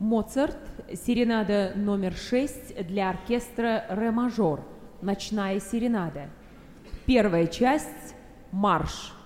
Моцарт, серенада номер 6 для оркестра ре мажор, ночная серенада. Первая часть, марш.